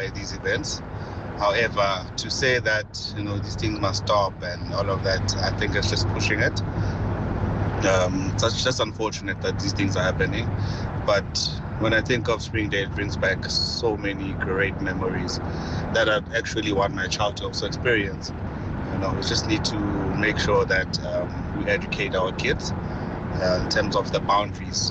by these events. However, to say that, these things must stop and all of that, I think it's just pushing it. It's just unfortunate that these things are happening. But when I think of Springdale, it brings back so many great memories that I actually want my child to also experience. We just need to make sure that we educate our kids in terms of the boundaries,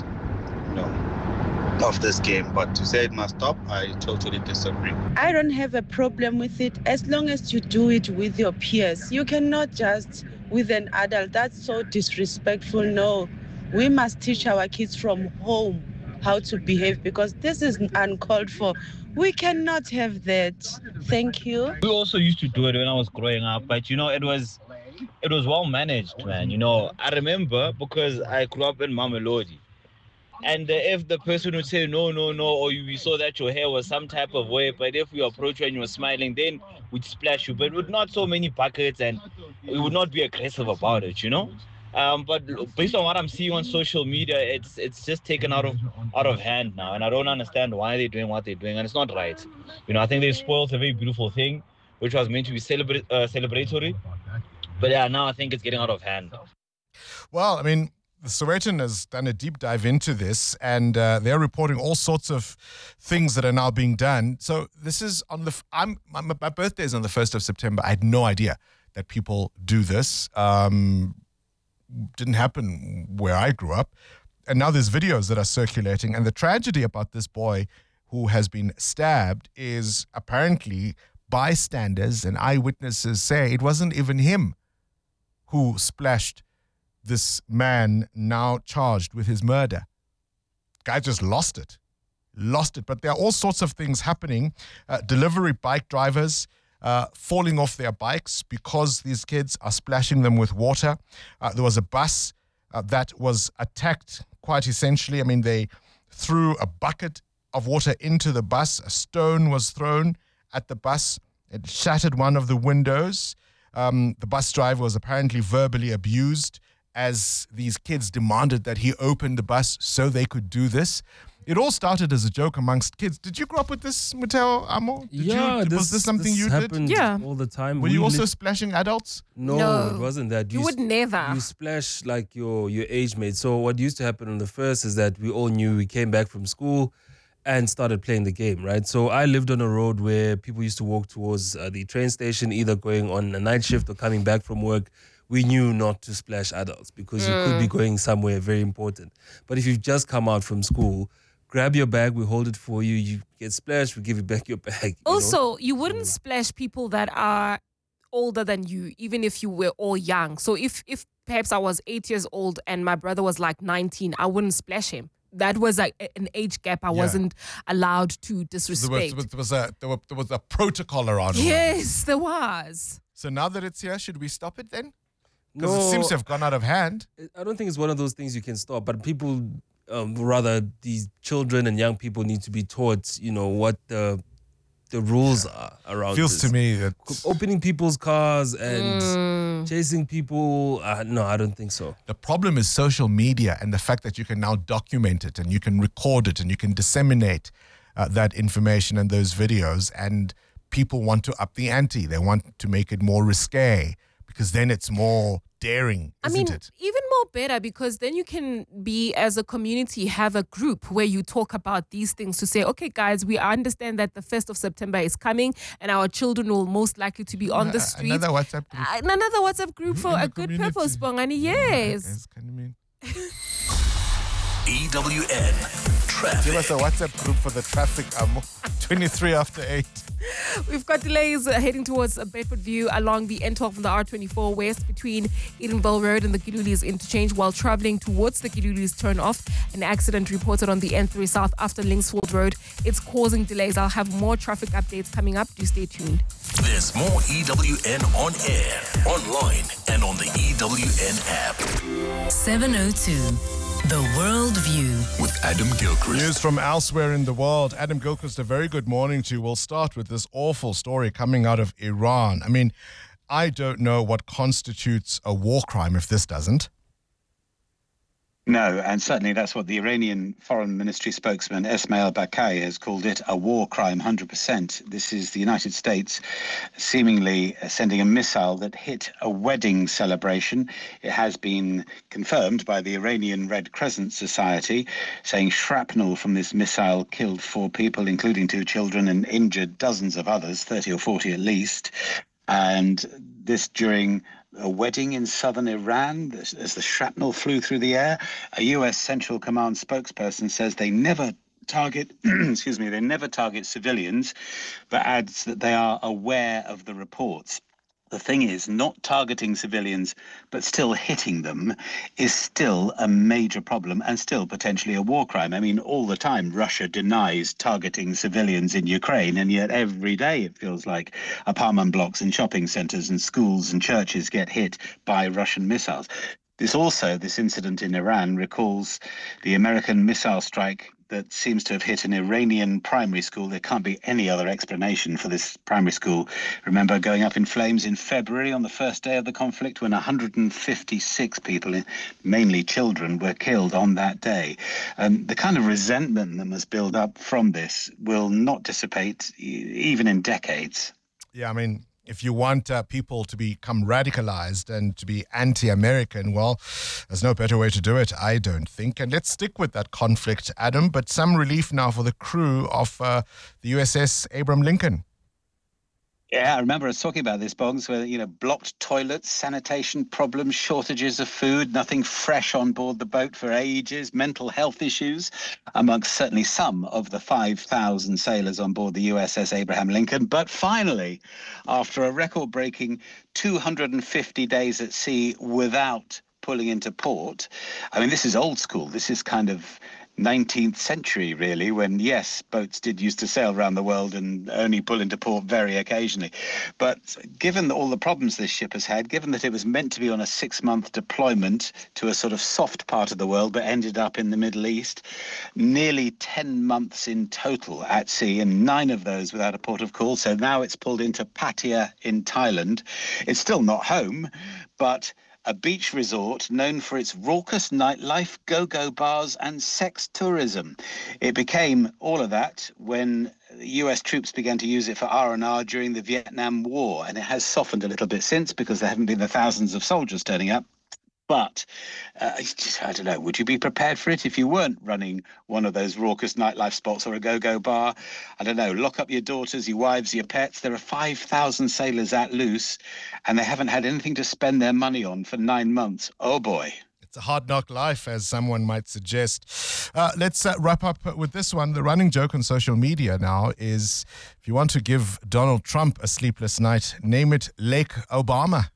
of this game. But to say it must stop, I totally disagree. I don't have a problem with it as long as you do it with your peers. You cannot just with an adult. That's so disrespectful. No, we must teach our kids from home how to behave because this is uncalled for. We cannot have that. Thank you. We also used to do it when I was growing up, but it was well managed, man. I remember because I grew up in Mamelodi. And if the person would say no, no, no, or we saw that your hair was some type of way, but if we approach you and you were smiling, then we'd splash you. But with not so many buckets and we would not be aggressive about it. But based on what I'm seeing on social media, it's just taken out of hand now, and I don't understand why they're doing what they're doing, and it's not right. I think they spoiled a very beautiful thing, which was meant to be celebratory. But yeah, now I think it's getting out of hand. Well, I mean, the Sowetan has done a deep dive into this, and they're reporting all sorts of things that are now being done. So this is on my birthday is on the 1st of September. I had no idea that people do this. Didn't happen where I grew up. And now there's videos that are circulating. And the tragedy about this boy who has been stabbed is apparently bystanders and eyewitnesses say it wasn't even him who splashed this man now charged with his murder. Guy just lost it. But there are all sorts of things happening. Delivery bike drivers falling off their bikes because these kids are splashing them with water. There was a bus that was attacked quite essentially. I mean, they threw a bucket of water into the bus. A stone was thrown at the bus. It shattered one of the windows. The bus driver was apparently verbally abused as these kids demanded that he open the bus so they could do this. It all started as a joke amongst kids. Did you grow up with this, Mateo, Amo? Was this something you did? Yeah, all the time. Were you also splashing adults? No, it wasn't that. You would never. You splash like your age mate. So what used to happen on the first is that we all knew we came back from school and started playing the game, right? So I lived on a road where people used to walk towards the train station, either going on a night shift or coming back from work. We knew not to splash adults because you could be going somewhere very important. But if you've just come out from school, grab your bag, we hold it for you, you get splashed, we give you back your bag. Also, you wouldn't splash people that are older than you, even if you were all young. So if perhaps I was 8 years old and my brother was like 19, I wouldn't splash him. That was like an age gap I wasn't allowed to disrespect. There was a protocol around it. Yes, there was. So now that it's here, should we stop it then? No, Because it seems to have gone out of hand. I don't think it's one of those things you can stop, but people, rather these children and young people need to be taught, what the rules are around Feels this. to me that Opening people's cars and chasing people, no, I don't think so. the problem is social media and the fact that you can now document it and you can record it and you can disseminate that information and those videos, and people want to up the ante. They want to make it more risque because then it's more daring, isn't it? Even more better, because then you can be, as a community, have a group where you talk about these things to say, okay, guys, we understand that the 1st of September is coming and our children will most likely to be on the streets. Another WhatsApp group. Another WhatsApp group for a good purpose, Bongani, yes. Yes, can you mean? EWN Traffic. Give us a WhatsApp group for the traffic, 23 after 8. We've got delays heading towards Bedford View along the N12 from the R24 West between Edenville Road and the Giluli's interchange. While traveling towards the Giluli's turn off, an accident reported on the N3 South after Linksfield Road. It's causing delays. I'll have more traffic updates coming up. Do stay tuned. There's more EWN on air, online, and on the EWN app. 702. The World View With Adam Gilchrist. News from elsewhere in the world. Adam Gilchrist, a very good morning to you. We'll start with this awful story coming out of Iran. I mean, I don't know what constitutes a war crime if this doesn't. No, and certainly that's what the Iranian Foreign Ministry spokesman Esmail Bakai has called it, a war crime, 100%. This is the United States seemingly sending a missile that hit a wedding celebration. It has been confirmed by the Iranian Red Crescent Society, saying shrapnel from this missile killed 4 people, including 2 children, and injured dozens of others, 30 or 40 at least. And this during a wedding in southern Iran as the shrapnel flew through the air. A US Central Command spokesperson says they never target, they never target civilians, but adds that they are aware of the reports. The thing is, not targeting civilians, but still hitting them is still a major problem and still potentially a war crime. I mean, all the time, Russia denies targeting civilians in Ukraine, and yet every day it feels like apartment blocks and shopping centers and schools and churches get hit by Russian missiles. This incident in Iran recalls the American missile strike that seems to have hit an Iranian primary school. There can't be any other explanation for this primary school. Remember, going up in flames in February on the first day of the conflict when 156 people, mainly children, were killed on that day. The kind of resentment that must build up from this will not dissipate even in decades. Yeah, I mean, if you want people to become radicalized and to be anti-American, well, there's no better way to do it, I don't think. And let's stick with that conflict, Adam, but some relief now for the crew of the USS Abraham Lincoln. Yeah, I remember us talking about this, Boggs, where, blocked toilets, sanitation problems, shortages of food, nothing fresh on board the boat for ages, mental health issues amongst certainly some of the 5,000 sailors on board the USS Abraham Lincoln. But finally, after a record-breaking 250 days at sea without pulling into port, I mean, this is old school. This is kind of 19th century, really, when, yes, boats did used to sail around the world and only pull into port very occasionally. But given all the problems this ship has had, given that it was meant to be on a 6-month deployment to a sort of soft part of the world, but ended up in the Middle East, nearly 10 months in total at sea, and 9 of those without a port of call. So now it's pulled into Pattaya in Thailand. It's still not home, but a beach resort known for its raucous nightlife, go-go bars and sex tourism. It became all of that when US troops began to use it for R&R during the Vietnam War, and it has softened a little bit since because there haven't been the thousands of soldiers turning up. But, I don't know, would you be prepared for it if you weren't running one of those raucous nightlife spots or a go-go bar? I don't know, lock up your daughters, your wives, your pets. There are 5,000 sailors at loose, and they haven't had anything to spend their money on for 9 months. Oh, boy. It's a hard knock life, as someone might suggest. Let's wrap up with this one. The running joke on social media now is, if you want to give Donald Trump a sleepless night, name it Lake Obama.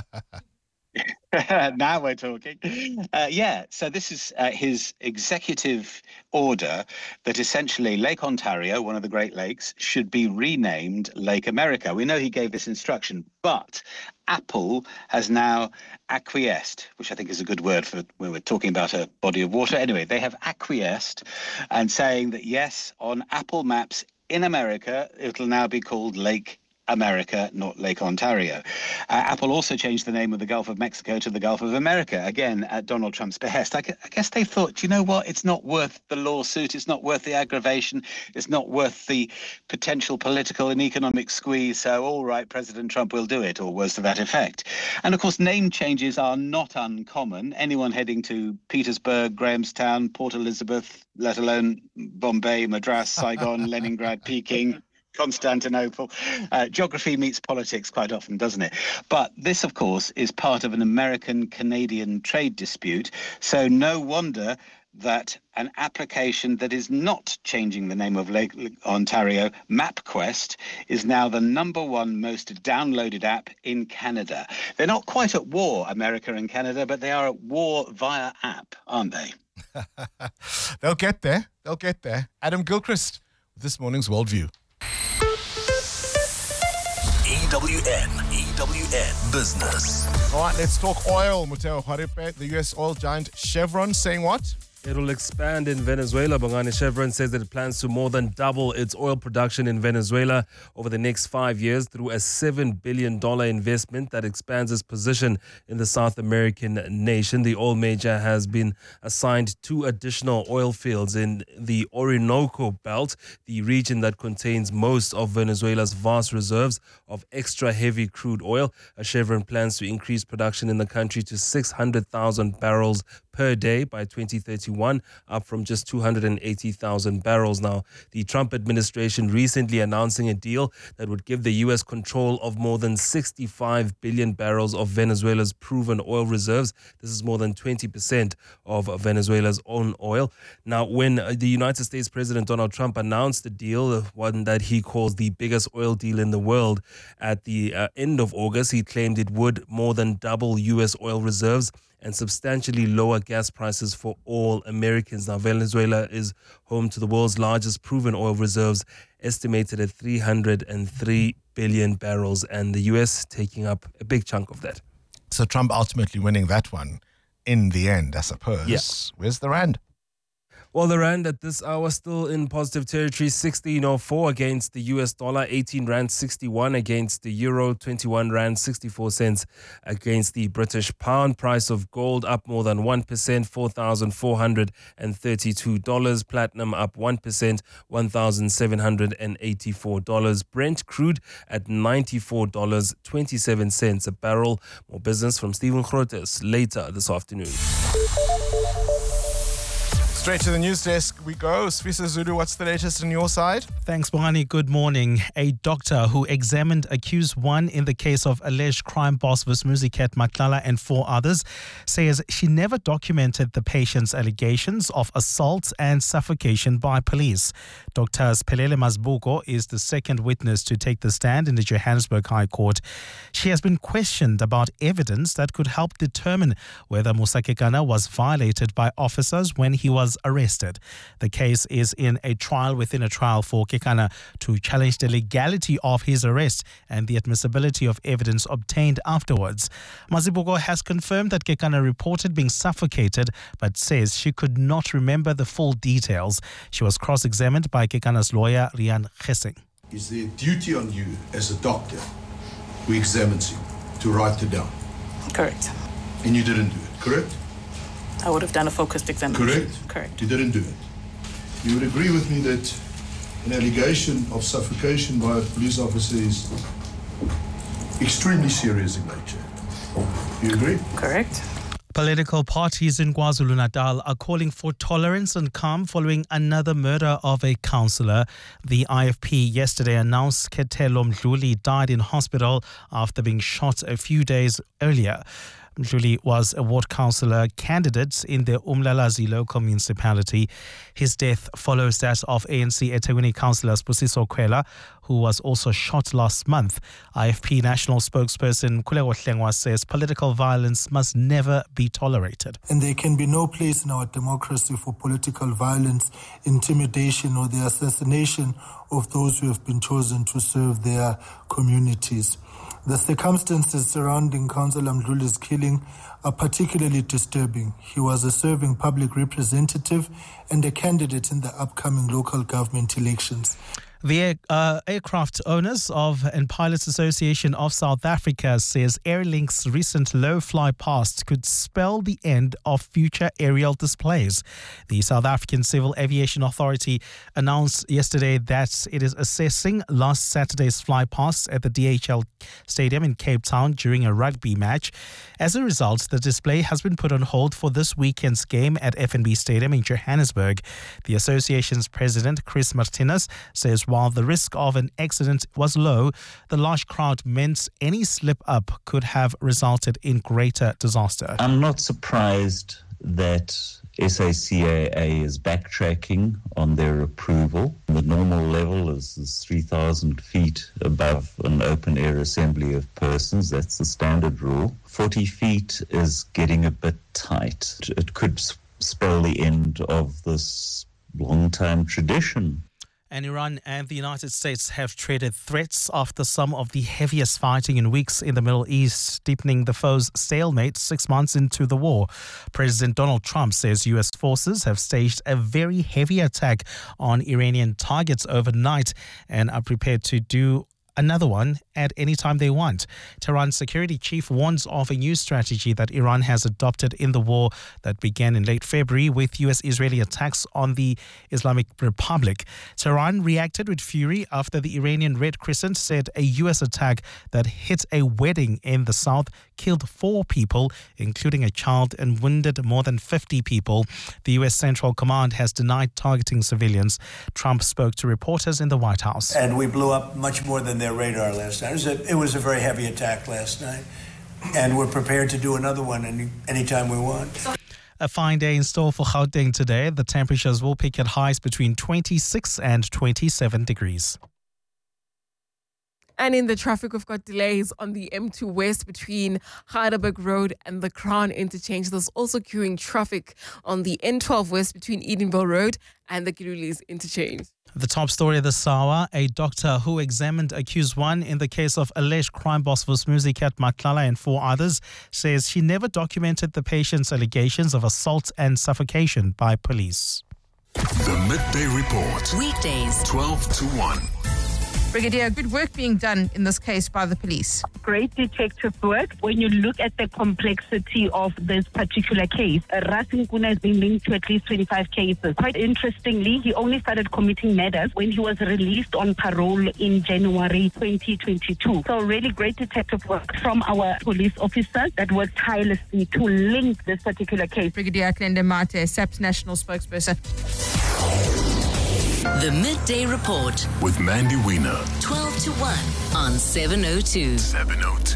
Now we're talking. So this is his executive order that essentially Lake Ontario, one of the Great Lakes, should be renamed Lake America. We know he gave this instruction, but Apple has now acquiesced, which I think is a good word for when we're talking about a body of water. Anyway, they have acquiesced and saying that, yes, on Apple Maps in America, it'll now be called Lake America, not Lake Ontario. Apple also changed the name of the Gulf of Mexico to the Gulf of America, again, at Donald Trump's behest. I guess they thought, you know what, it's not worth the lawsuit, it's not worth the aggravation, it's not worth the potential political and economic squeeze, so all right, President Trump will do it, or words to that effect. And of course, name changes are not uncommon. Anyone heading to Petersburg, Grahamstown, Port Elizabeth, let alone Bombay, Madras, Saigon, Leningrad, Peking, Constantinople. Geography meets politics quite often, doesn't it? But this, of course, is part of an American-Canadian trade dispute. So no wonder that an application that is not changing the name of Lake Ontario, MapQuest, is now the #1 most downloaded app in Canada. They're not quite at war, America and Canada, but they are at war via app, aren't they? They'll get there. They'll get there. Adam Gilchrist with this morning's Worldview. EWN Business. All right, let's talk oil. Muteo Khwarepe, the US oil giant Chevron, saying what? It will expand in Venezuela. Bongani. Chevron says that it plans to more than double its oil production in Venezuela over the next 5 years through a $7 billion investment that expands its position in the South American nation. The oil major has been assigned 2 additional oil fields in the Orinoco Belt, the region that contains most of Venezuela's vast reserves of extra heavy crude oil. Chevron plans to increase production in the country to 600,000 barrels per day by 2031, up from just 280,000 barrels. Now, the Trump administration recently announcing a deal that would give the U.S. control of more than 65 billion barrels of Venezuela's proven oil reserves. This is more than 20% of Venezuela's own oil. Now, when the United States President Donald Trump announced the deal, one that he calls the biggest oil deal in the world, at the end of August, he claimed it would more than double U.S. oil reserves and substantially lower gas prices for all Americans. Now, Venezuela is home to the world's largest proven oil reserves, estimated at 303 billion barrels, and the U.S. taking up a big chunk of that. So Trump ultimately winning that one in the end, I suppose. Yeah. Where's the rand? Well, the rand at this hour still in positive territory, 16.04 against the US dollar, 18 rand 61 against the euro, 21 rand 64 cents against the British pound. Price of gold up more than 1%, $4,432. Platinum up 1%, $1,784. Brent crude at $94.27 a barrel. More business from Stephen Grotes later this afternoon. Straight to the news desk we go. Sfisa Zulu, what's the latest on your side? Thanks, Bongani. Good morning. A doctor who examined accused one in the case of alleged crime boss Vusmuzi-Ket Matlala and 4 others says she never documented the patient's allegations of assault and suffocation by police. Dr. Spelele Mazbuko is the second witness to take the stand in the Johannesburg High Court. She has been questioned about evidence that could help determine whether Musa Kekana was violated by officers when he was arrested. The case is in a trial within a trial for Kekana to challenge the legality of his arrest and the admissibility of evidence obtained afterwards. Mazibuko has confirmed that Kekana reported being suffocated but says she could not remember the full details. She was cross-examined by Kekana's lawyer, Rian Gesing. Is there a duty on you as a doctor who examines you to write it down? Correct. And you didn't do it, correct? I would have done a focused examination. Correct? Correct. You didn't do it. You would agree with me that an allegation of suffocation by a police officer is extremely serious in nature. You agree? Correct. Political parties in KwaZulu-Natal are calling for tolerance and calm following another murder of a councillor. The IFP yesterday announced Ketelo Mdluli died in hospital after being shot a few days earlier. Mdluli was a ward councillor candidate in the Umlalazi local municipality. His death follows that of ANC eThekwini councillor Spusiso Kwela, who was also shot last month. IFP national spokesperson Khuleko Hlengwa says political violence must never be tolerated. And there can be no place in our democracy for political violence, intimidation, or the assassination of those who have been chosen to serve their communities. The circumstances surrounding Councillor Mdluli's killing are particularly disturbing. He was a serving public representative and a candidate in the upcoming local government elections. The Aircraft Owners of and Pilots Association of South Africa says Airlink's recent low fly past could spell the end of future aerial displays. The South African Civil Aviation Authority announced yesterday that it is assessing last Saturday's fly past at the DHL Stadium in Cape Town during a rugby match. As a result, the display has been put on hold for this weekend's game at FNB Stadium in Johannesburg. The association's president, Chris Martinez, says while the risk of an accident was low, the large crowd meant any slip-up could have resulted in greater disaster. I'm not surprised that SACAA is backtracking on their approval. The normal level is 3,000 feet above an open-air assembly of persons. That's the standard rule. 40 feet is getting a bit tight. It could spell the end of this long-time tradition. And Iran and the United States have traded threats after some of the heaviest fighting in weeks in the Middle East, deepening the foe's stalemate 6 months into the war. President Donald Trump says U.S. forces have staged a very heavy attack on Iranian targets overnight and are prepared to do another one at any time they want. Tehran's security chief warns of a new strategy that Iran has adopted in the war that began in late February with U.S.-Israeli attacks on the Islamic Republic. Tehran reacted with fury after the Iranian Red Crescent said a U.S. attack that hit a wedding in the south killed 4 people, including a child, and wounded more than 50 people. The U.S. Central Command has denied targeting civilians. Trump spoke to reporters in the White House. And we blew up much more than their radar last night. It was a very heavy attack last night, and we're prepared to do another one anytime we want. A fine day in store for Gauteng today. The temperatures will peak at highs between 26 and 27 degrees. And in the traffic, we've got delays on the M2 West between Heidelberg Road and the Crown Interchange. There's also queuing traffic on the N12 West between Edenville Road and the Girulis Interchange. The top story of this hour, a doctor who examined accused one in the case of alleged crime boss Musicat Matlala and 4 others says she never documented the patient's allegations of assault and suffocation by police. The Midday Report. Weekdays, 12 to 1. Brigadier, good work being done in this case by the police. Great detective work. When you look at the complexity of this particular case, Ras Nkuna has been linked to at least 25 cases. Quite interestingly, he only started committing murders when he was released on parole in January 2022. So really great detective work from our police officers that worked tirelessly to link this particular case. Brigadier Klende Mate, SAP's national spokesperson. The Midday Report with Mandy Wiener. 12 to 1 on 702. 702.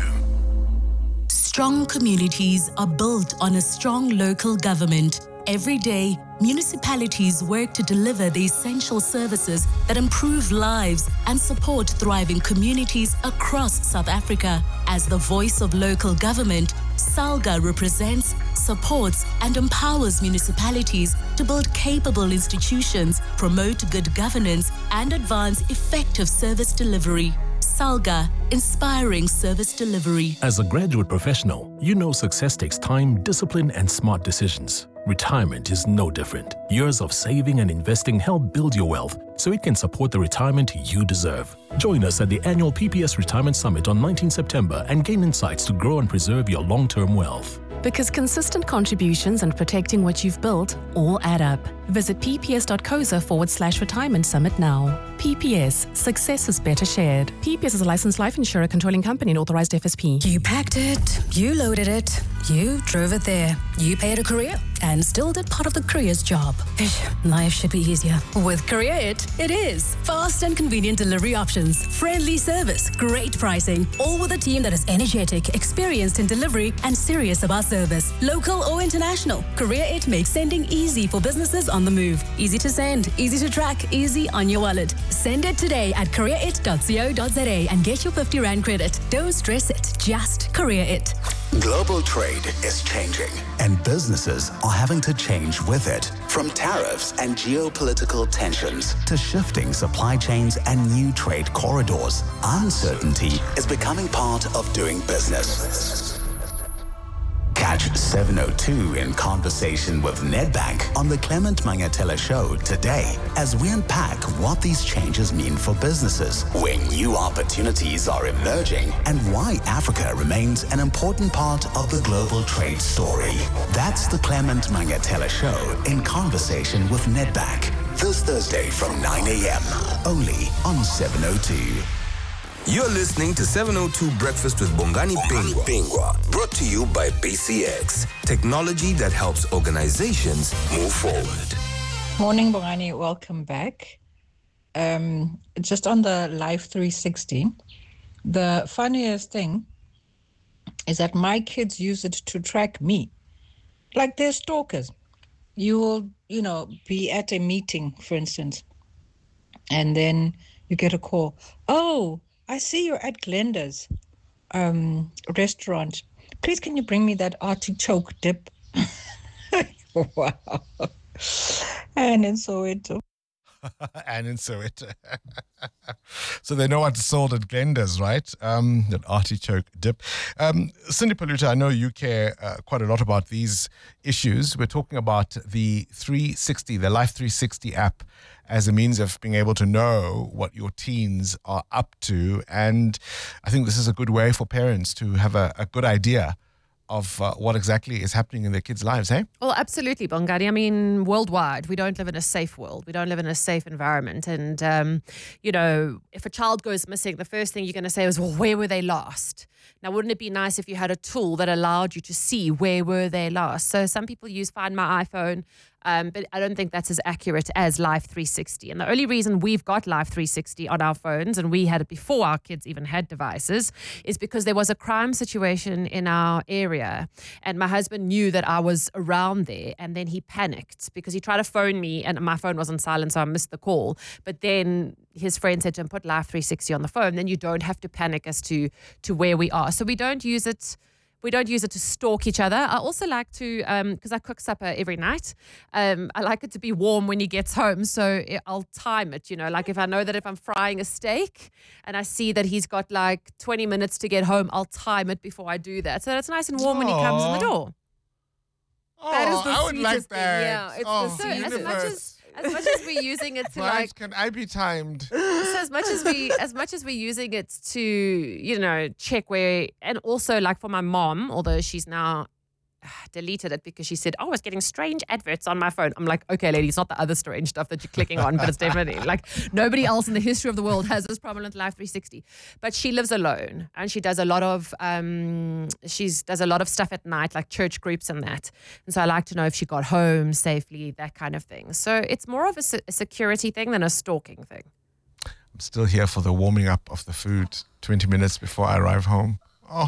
Strong communities are built on a strong local government. Every day, municipalities work to deliver the essential services that improve lives and support thriving communities across South Africa. As the voice of local government, SALGA represents, supports, and empowers municipalities to build capable institutions, promote good governance, and advance effective service delivery. SALGA, inspiring service delivery. As a graduate professional, you know success takes time, discipline, and smart decisions. Retirement is no different. Years of saving and investing help build your wealth so it can support the retirement you deserve. Join us at the annual PPS Retirement Summit on 19 September and gain insights to grow and preserve your long-term wealth. Because consistent contributions and protecting what you've built all add up. Visit pps.coza/retirement summit now. PPS, success is better shared. PPS is a licensed life insurer controlling company and authorized FSP. You packed it, you loaded it, you drove it there. You paid a courier and still did part of the courier's job. Life should be easier. With Courier it is. Fast and convenient delivery options, friendly service, great pricing, all with a team that is energetic, experienced in delivery, and serious about service. Local or international, Courier it makes sending easy for businesses on the move. Easy to send, easy to track, easy on your wallet. Send it today at courierit.co.za and get your 50 Rand credit. Don't stress it, just Courier it. Global trade is changing, and businesses are having to change with it. From tariffs and geopolitical tensions to shifting supply chains and new trade corridors, uncertainty is becoming part of doing business. Catch 702 in conversation with Nedbank on the Clement Mangatela Show today as we unpack what these changes mean for businesses, where new opportunities are emerging, and why Africa remains an important part of the global trade story. That's the Clement Mangatela Show in conversation with Nedbank, this Thursday from 9 a.m. only on 702. You're listening to 702 Breakfast with Bongani Pingwa, brought to you by BCX, technology that helps organizations move forward. Morning, Bongani. Welcome back. Just on the Live 360, the funniest thing is that my kids use it to track me. Like they're stalkers. You will, be at a meeting, for instance, and then you get a call. Oh, I see you're at Glenda's restaurant. Please, can you bring me that artichoke dip? Wow. And in Soweto. And in Soweto. So they know what's sold at Glenda's, right? That artichoke dip. Cindy Paluta, I know you care quite a lot about these issues. We're talking about the 360, the Life 360 app, as a means of being able to know what your teens are up to. And I think this is a good way for parents to have a good idea of what exactly is happening in their kids' lives, hey? Well, absolutely, Bongani. I mean, worldwide, we don't live in a safe world. We don't live in a safe environment. And, you know, if a child goes missing, the first thing you're going to say is, well, where were they last? Now, wouldn't it be nice if you had a tool that allowed you to see where were they last? So some people use Find My iPhone, but I don't think that's as accurate as Life 360. And the only reason we've got Life 360 on our phones, and we had it before our kids even had devices, is because there was a crime situation in our area. And my husband knew that I was around there, and then he panicked because he tried to phone me and my phone was on silent, so I missed the call. But then his friend said to him, put Life 360 on the phone, then you don't have to panic as to where we are. So we don't use it. We don't use it to stalk each other. I also like to, because I cook supper every night, I like it to be warm when he gets home. So I'll time it, you know, like if I know that if I'm frying a steak and I see that he's got like 20 minutes to get home, I'll time it before I do that. So that it's nice and warm when he comes in the door. That is the I would like that. Yeah, it's the sweetest. As much as we're using it to like, can I be timed? So as much as we're using it to, you know, check where, and also like for my mom, although she's now deleted it because she said, oh, I was getting strange adverts on my phone. I'm like, okay, lady, it's not the other strange stuff that you're clicking on, but it's definitely like nobody else in the history of the world has this problem with Life 360. But she lives alone and she does a lot of stuff at night, like church groups and that. And so I like to know if she got home safely, that kind of thing. So it's more of a security thing than a stalking thing. I'm still here for the warming up of the food 20 minutes before I arrive home. Oh.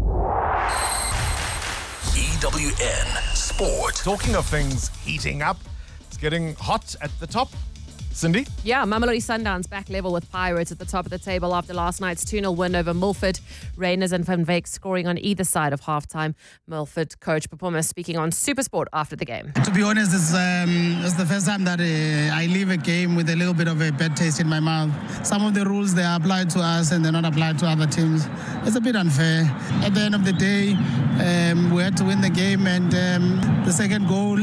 EWN Sport. Talking of things heating up, it's getting hot at the top. Cindy? Yeah, Mamelodi Sundowns back level with Pirates at the top of the table after last night's 2-0 win over Milford. Reyners and Van Wyk scoring on either side of halftime. Milford coach Papoma speaking on SuperSport after the game. To be honest, it's the first time that I leave a game with a little bit of a bad taste in my mouth. Some of the rules, they are applied to us and they're not applied to other teams. It's a bit unfair. At the end of the day, we had to win the game, and the second goal...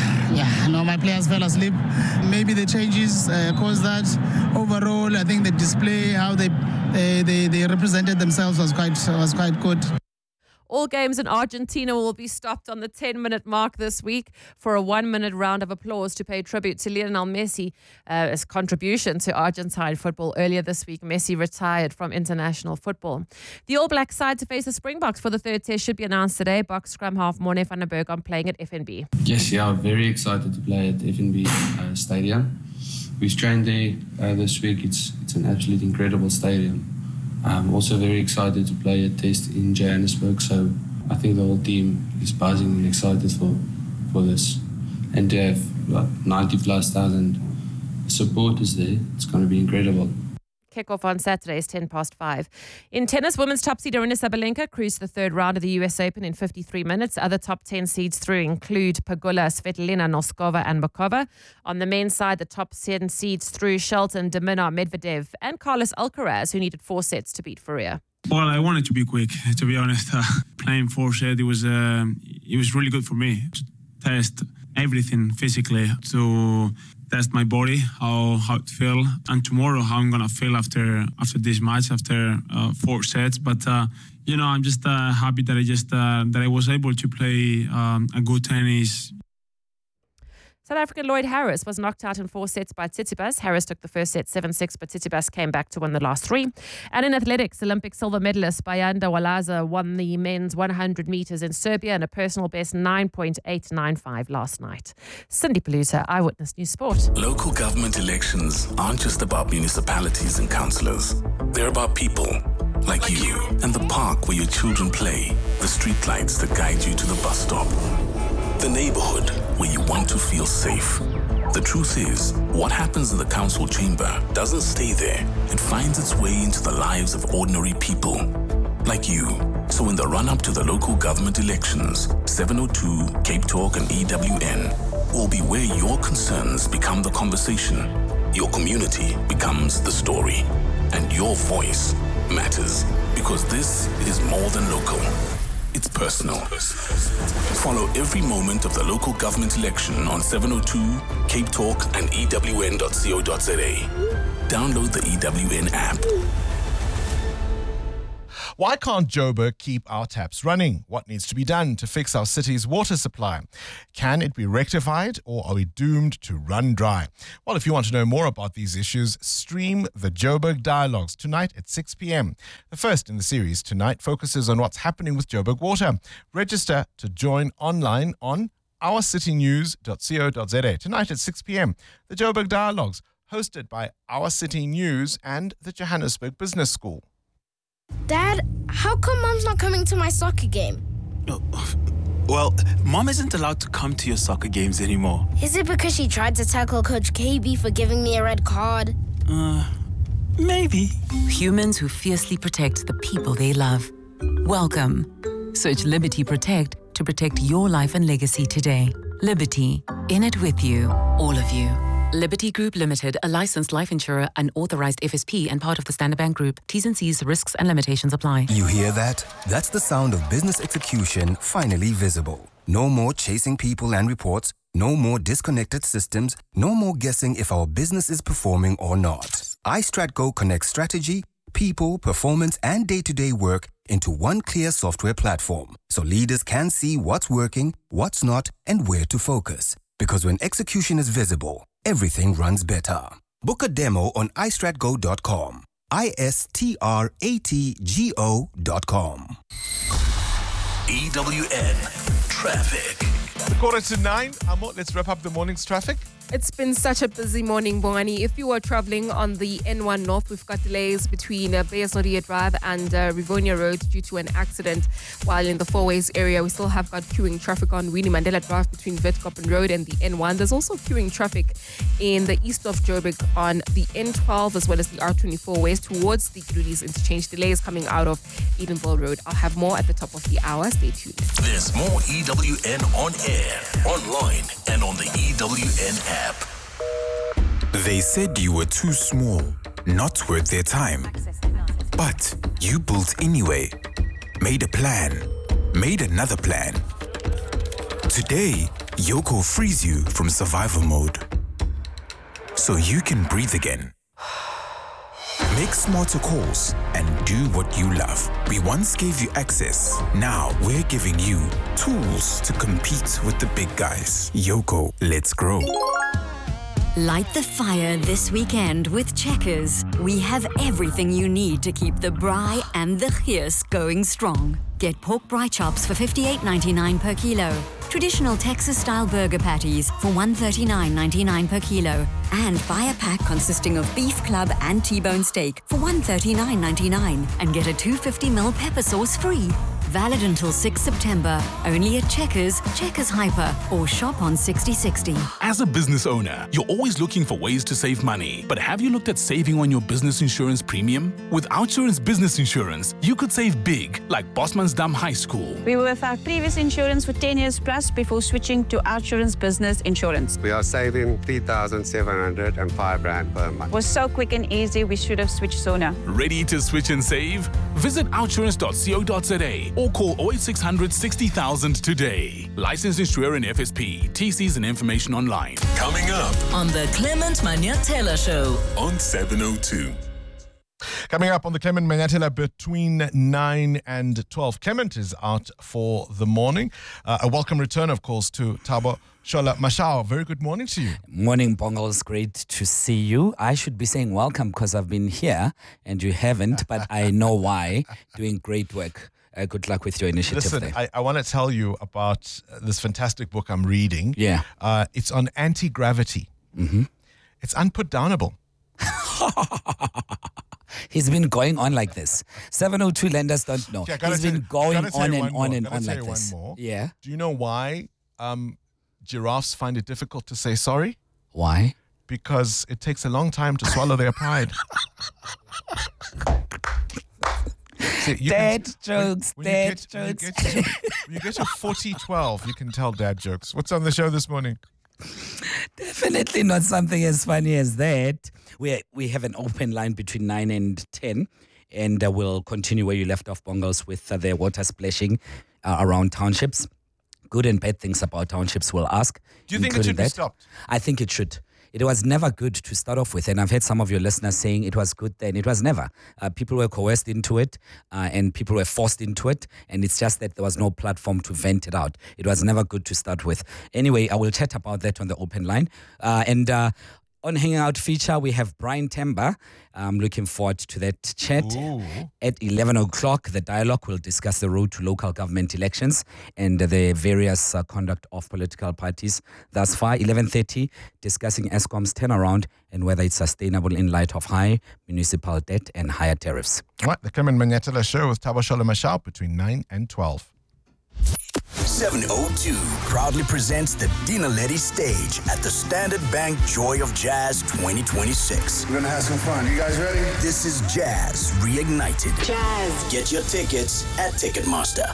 Yeah, no, my players fell asleep. Maybe the changes caused that. Overall, I think the display, how they represented themselves was quite good. All games in Argentina will be stopped on the 10-minute mark this week for a 1-minute round of applause to pay tribute to Lionel Messi as contribution to Argentine football. Earlier this week, Messi retired from international football. The All Black side to face the Springboks for the third test should be announced today. Boks scrum half Morne van der Berg on playing at FNB. Yes, yeah, very excited to play at FNB Stadium. We've trained there this week. It's an absolutely incredible stadium. I'm also very excited to play a test in Johannesburg, so I think the whole team is buzzing and excited for this. And to have 90,000+ supporters there, it's going to be incredible. Kickoff on Saturday is 5:10. In tennis, women's top seed Aryna Sabalenka cruised the third round of the US Open in 53 minutes. Other top 10 seeds through include Pegula, Svetlana Noskova and Bokova. On the men's side, the top 10 seeds through Shelton, Demina, Medvedev and Carlos Alcaraz, who needed 4 sets to beat Faria. Well, I wanted to be quick, to be honest. Playing 4 sets, it was really good for me to test everything physically, to test my body, how it feel, and tomorrow how I'm gonna feel after this match, after 4 sets. But I'm just happy that I was able to play a good tennis. South African Lloyd Harris was knocked out in 4 sets by Tsitsipas. Harris took the first set 7-6, but Tsitsipas came back to win the last 3. And in athletics, Olympic silver medalist Bayanda Walaza won the men's 100 meters in Serbia in a personal best 9.895 last night. Cindy Paluta, Eyewitness News Sport. Local government elections aren't just about municipalities and councillors. They're about people like you and the park where your children play, the streetlights that guide you to the bus stop, the neighborhood where you want to feel safe. The truth is, what happens in the council chamber doesn't stay there. It finds its way into the lives of ordinary people, like you. So in the run-up to the local government elections, 702, Cape Talk and EWN will be where your concerns become the conversation. your community becomes the story. And your voice matters because this is more than local. It's personal. Follow every moment of the local government election on 702, Cape Talk, and ewn.co.za. Download the EWN app. Why can't Joburg keep our taps running? What needs to be done to fix our city's water supply? Can it be rectified, or are we doomed to run dry? Well, if you want to know more about these issues, stream the Joburg Dialogues tonight at 6 p.m. The first in the series tonight focuses on what's happening with Joburg Water. Register to join online on ourcitynews.co.za tonight at 6 p.m. The Joburg Dialogues, hosted by Our City News and the Johannesburg Business School. Dad, how come Mom's not coming to my soccer game? Well, Mom isn't allowed to come to your soccer games anymore. Is it because she tried to tackle Coach KB for giving me a red card? Maybe. Humans who fiercely protect the people they love. Welcome. Search Liberty Protect to protect your life and legacy today. Liberty, in it with you, all of you. Liberty Group Limited, a licensed life insurer, an authorized FSP, and part of the Standard Bank Group. T's and C's, risks and limitations apply. You hear that? That's the sound of business execution finally visible. No more chasing people and reports. No more disconnected systems. No more guessing if our business is performing or not. iStratGo connects strategy, people, performance, and day-to-day work into one clear software platform, so leaders can see what's working, what's not, and where to focus. Because when execution is visible, everything runs better. Book a demo on istratgo.com. istratgo.com. EWN Traffic. 8:45. Amo, let's wrap up the morning's traffic. It's been such a busy morning, Bongani. If you are traveling on the N1 North, we've got delays between Bayes-Nodia Drive and Rivonia Road due to an accident. While in the Four Ways area, we still have got queuing traffic on Winnie Mandela Drive between Witkoppen Road and the N1. There's also queuing traffic in the east of Joburg on the N12 as well as the R24 West towards the Kirulis interchange. Delays coming out of Edenville Road. I'll have more at the top of the hour. Stay tuned. There's more EWN on air, online, and on the EWN app. They said you were too small, not worth their time. But you built anyway. Made a plan. Made another plan. Today, Yoko frees you from survival mode. So you can breathe again. Make smarter calls and do what you love. We once gave you access. Now we're giving you tools to compete with the big guys. Yoko, let's grow. Light the fire this weekend with Checkers. We have everything you need to keep the braai and the geus going strong. Get pork braai chops for $58.99 per kilo. Traditional Texas-style burger patties for $139.99 per kilo. And buy a pack consisting of beef club and T-bone steak for $139.99 and get a 250ml pepper sauce free. Valid until 6 September. Only at Checkers, Checkers Hyper, or shop on 6060. As a business owner, you're always looking for ways to save money. But have you looked at saving on your business insurance premium? With OUTsurance Business Insurance, you could save big, like Bosmansdam High School. We were with our previous insurance for 10 years plus before switching to OUTsurance Business Insurance. We are saving 3,705 Rand per month. It was so quick and easy, we should have switched sooner. Ready to switch and save? Visit outsurance.co.za or call 08600 60,000 today. Licensed insurer in FSP. TCs and information online. Coming up on the Clement Manyathela Show on 702. Coming up on the Clement Manyathela between 9 and 12. Clement is out for the morning. A welcome return, of course, to Thabo Shola Mashao. Very good morning to you. Morning, Bongo. It's great to see you. I should be saying welcome because I've been here and you haven't, but I know why. Doing great work. Good luck with your initiative. Listen, there. I want to tell you about this fantastic book I'm reading. Yeah. It's on anti-gravity. Mm-hmm. It's unputdownable. He's been going on like this. 702 lenders don't know. Okay, He's been going on and on and on like one this. More. Yeah. Do you know why giraffes find it difficult to say sorry? Why? Because it takes a long time to swallow their pride. Dad jokes. When you get to 40-12, you can tell dad jokes. What's on the show this morning? Dad Definitely not something as funny as that. We have an open line between 9 and 10, and we'll continue where you left off, Bongos, with the water splashing around townships. Good and bad things about townships, we'll ask. Do you think it should be stopped? I think it should. It was never good to start off with, and I've heard some of your listeners saying it was good then. It was never. People were coerced into it, and people were forced into it, and it's just that there was no platform to vent it out. It was never good to start with. Anyway, I will chat about that on the open line. On Hanging Out feature, we have Brian Temba. I'm looking forward to that chat. Ooh. At 11 o'clock, the dialogue will discuss the road to local government elections and the various conduct of political parties thus far. 11:30, discussing Eskom's turnaround and whether it's sustainable in light of high municipal debt and higher tariffs. All right, the Clement Manyatela Show with Tabashola Mashao between 9 and 12. 702 proudly presents the Dina Letty stage at the Standard Bank Joy of Jazz 2026. We're gonna have some fun. You guys ready? This is Jazz Reignited. Jazz. Get your tickets at Ticketmaster.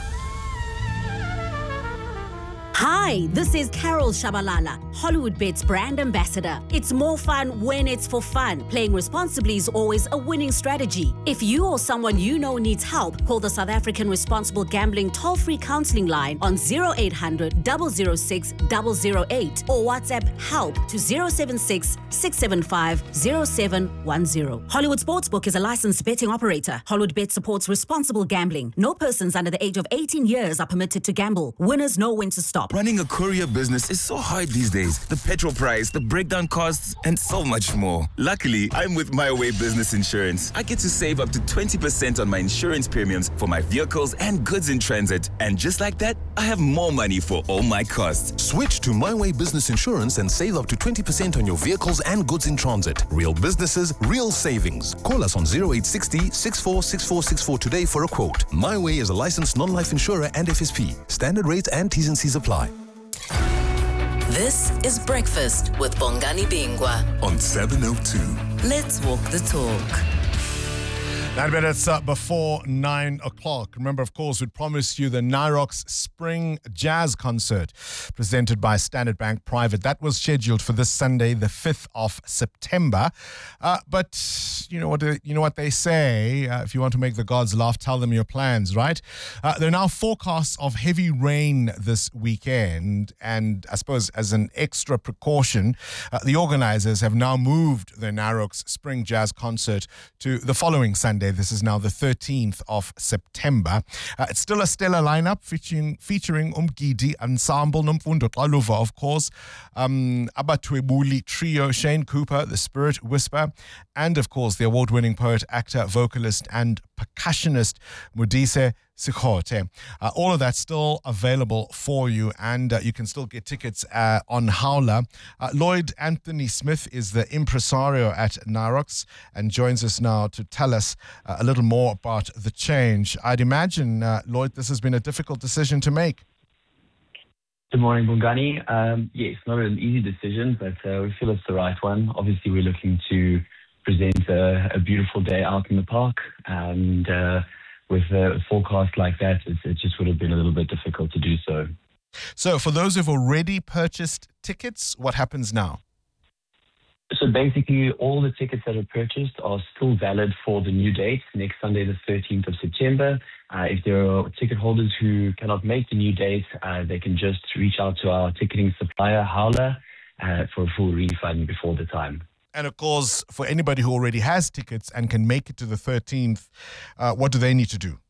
Hi, this is Carol Shabalala, Hollywood Bets brand ambassador. It's more fun when it's for fun. Playing responsibly is always a winning strategy. If you or someone you know needs help, call the South African Responsible Gambling toll-free counseling line on 0800 006 008 or WhatsApp help to 076 675 0710. Hollywood Sportsbook is a licensed betting operator. Hollywood Bet supports responsible gambling. No persons under the age of 18 years are permitted to gamble. Winners know when to stop. Running a courier business is so hard these days. The petrol price, the breakdown costs, and so much more. Luckily, I'm with My Way Business Insurance. I get to save up to 20% on my insurance premiums for my vehicles and goods in transit. And just like that, I have more money for all my costs. Switch to My Way Business Insurance and save up to 20% on your vehicles and goods in transit. Real businesses, real savings. Call us on 0860 646464 today for a quote. My Way is a licensed non-life insurer and FSP. Standard rates and T's and C's apply. This is Breakfast with Bongani Bingwa on 702. Let's walk the talk. 9 minutes before 9 o'clock. Remember, of course, we promised you the Nyrox Spring Jazz Concert presented by Standard Bank Private. That was scheduled for this Sunday, the 5th of September. But you know what they say, if you want to make the gods laugh, tell them your plans, right? There are now forecasts of heavy rain this weekend. And I suppose as an extra precaution, the organizers have now moved the Nyrox Spring Jazz Concert to the following Sunday. This is now the 13th of September. It's still a stellar lineup featuring Umgidi Ensemble, Nomfundo Xaluva, of course, Abatwebuli Trio, Shane Cooper, The Spirit Whisper, and of course the award-winning poet, actor, vocalist, and percussionist Modise Sikhote. All of that's still available for you, and you can still get tickets on Howler. Lloyd Anthony Smith is the impresario at Nyrox and joins us now to tell us a little more about the change. I'd imagine, Lloyd, this has been a difficult decision to make. Good morning, Bongani. Yes, not an easy decision, but we feel it's the right one. Obviously, we're looking to present a beautiful day out in the park, and with a forecast like that, it just would have been a little bit difficult to do so. So for those who've already purchased tickets, what happens now? So basically, all the tickets that are purchased are still valid for the new date, next Sunday, the 13th of September. If there are ticket holders who cannot make the new date, they can just reach out to our ticketing supplier, Howler, for a full refund before the time. And of course, for anybody who already has tickets and can make it to the 13th, what do they need to do?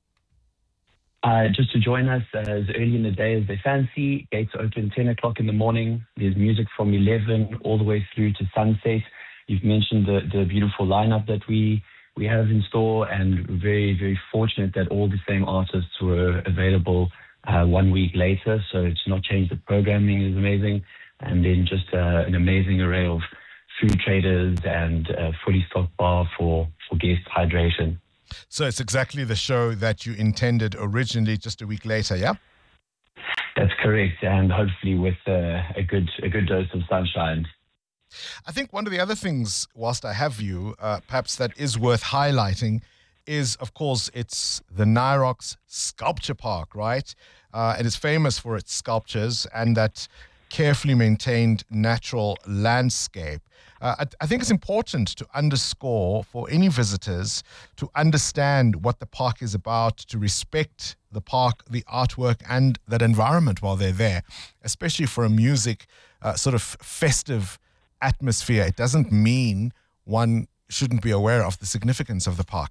Just to join us as early in the day as they fancy. Gates open 10 o'clock in the morning. There's music from 11 all the way through to sunset. You've mentioned the beautiful lineup that we have in store, and very, very fortunate that all the same artists were available 1 week later. So to not change the programming is amazing. And then just an amazing array of food traders and a fully stocked bar for guest hydration. So it's exactly the show that you intended originally, just a week later, yeah? That's correct, and hopefully with a good dose of sunshine. I think one of the other things, whilst I have you, perhaps that is worth highlighting is, of course, it's the Nyrox Sculpture Park, right? It is famous for its sculptures, and that carefully maintained natural landscape. I think it's important to underscore for any visitors to understand what the park is about, to respect the park, the artwork, and that environment while they're there, especially for a music sort of festive atmosphere. It doesn't mean one shouldn't be aware of the significance of the park.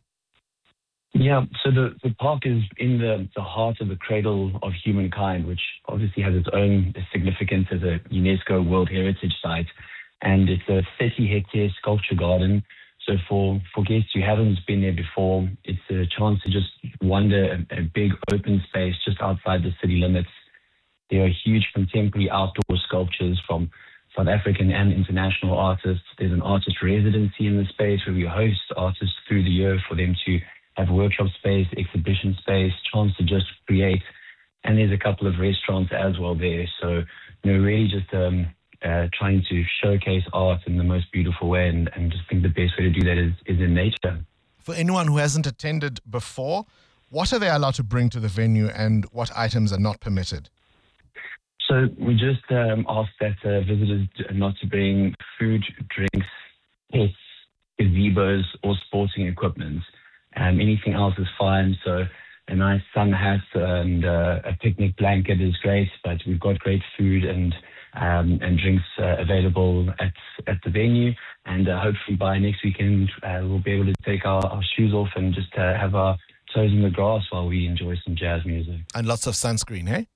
Yeah, so the park is in the heart of the cradle of humankind, which obviously has its own significance as a UNESCO World Heritage Site. And it's a 30-hectare sculpture garden. So for guests who haven't been there before, it's a chance to just wander a big open space just outside the city limits. There are huge contemporary outdoor sculptures from South African and international artists. There's an artist residency in the space where we host artists through the year for them to have workshop space, exhibition space, chance to just create. And there's a couple of restaurants as well there. So, really just trying to showcase art in the most beautiful way, and just think the best way to do that is in nature. For anyone who hasn't attended before, what are they allowed to bring to the venue and what items are not permitted? So we just ask that visitors not to bring food, drinks, pets, gazebos, or sporting equipment. Anything else is fine. So a nice sun hat and a picnic blanket is great, but we've got great food and drinks available at the venue. And hopefully by next weekend, we'll be able to take our shoes off and just have our toes in the grass while we enjoy some jazz music. And lots of sunscreen, hey?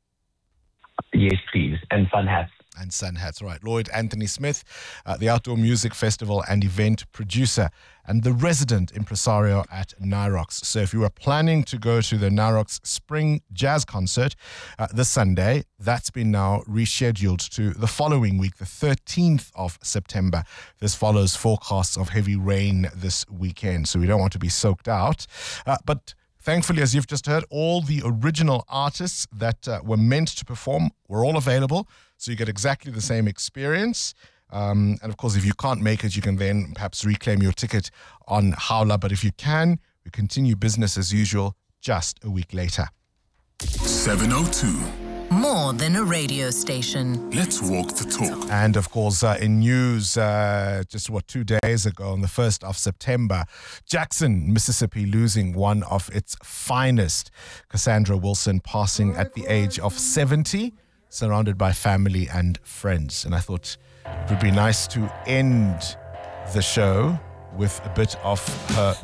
Yes, please. And sun hats. And sun hats, right. Lloyd Anthony Smith, the Outdoor Music Festival and event producer and the resident impresario at Nyrox. So if you are planning to go to the Nyrox Spring Jazz Concert this Sunday, that's been now rescheduled to the following week, the 13th of September. This follows forecasts of heavy rain this weekend, so we don't want to be soaked out. But thankfully, as you've just heard, all the original artists that were meant to perform were all available. So you get exactly the same experience. And of course, if you can't make it, you can then perhaps reclaim your ticket on Howler. But if you can, we continue business as usual just a week later. 702. More than a radio station. Let's walk the talk. And of course, in news, just 2 days ago, on the 1st of September, Jackson, Mississippi, losing one of its finest. Cassandra Wilson passing at the age of 70, surrounded by family and friends. And I thought it would be nice to end the show with a bit of her